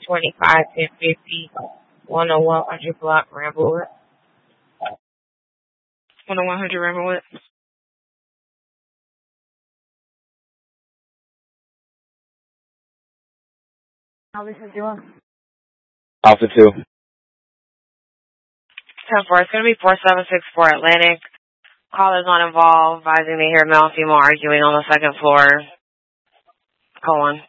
25-1050, 10100 block, Ramblewood. 10100 Ramblewood. How this is doing? Alpha 2. 10-4, it's going to be 4764 Atlantic. Callers not involved, advising they hear male and female arguing on the second floor. Colon.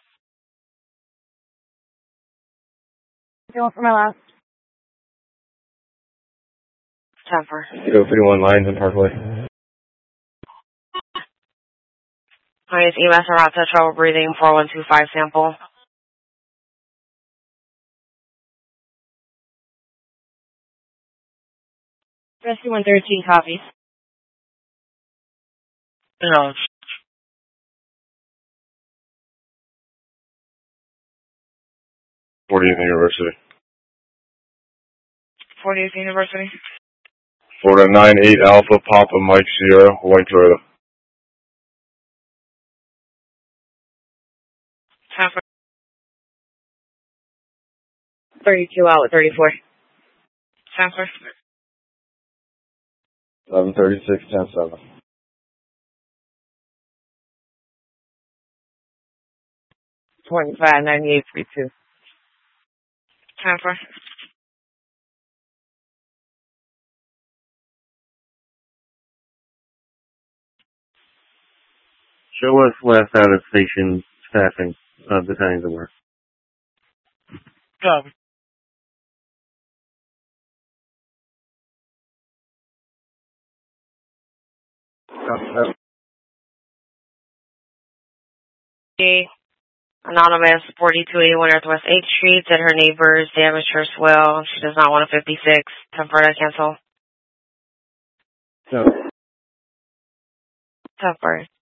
Doing for my last. 10-4. 031 Lines in Parkway. Please EMS around to trouble breathing, 4125 sample. Rescue 113 copies. No. 40th University. 40th University. 498 Alpha Papa Mike Sierra, White Toyota. 10-4. 32 out with 34. 10-4. 1136, 10-7. 259832. 10-4. Show us last out of station staffing of the kinds of work. Copy. Anonymous, 4281 Northwest 8th Street, said her neighbors damaged her swell. She does not want a 56. 10-4 to cancel. So. 10-4.